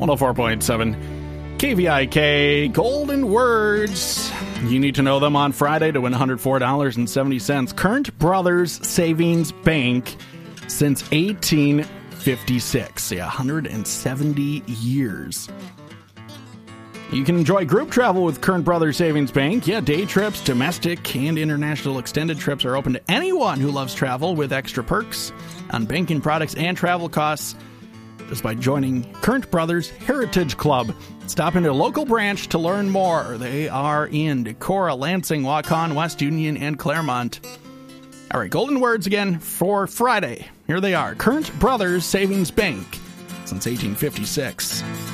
104.7 KVIK, Golden Words. You need to know them on Friday to win $104.70. Current Brothers Savings Bank since 1856. Yeah, 170 years. You can enjoy group travel with Current Brothers Savings Bank. Yeah, day trips, domestic and international extended trips are open to anyone who loves travel with extra perks on banking products and travel costs just by joining Current Brothers Heritage Club. Stop into a local branch to learn more. They are in Decorah, Lansing, Waukon, West Union, and Claremont. All right, golden words again for Friday. Here they are. Current Brothers Savings Bank since 1856.